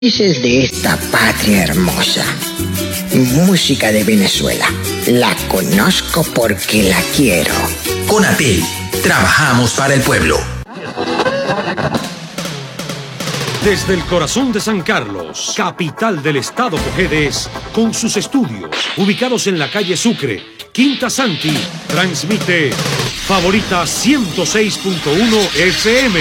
Dices de esta patria hermosa. Música de Venezuela. La conozco porque la quiero. Conatel, trabajamos para el pueblo. Desde el corazón de San Carlos, capital del estado Cojedes, con sus estudios ubicados en la calle Sucre, Quinta Santi, transmite Favorita 106.1 FM.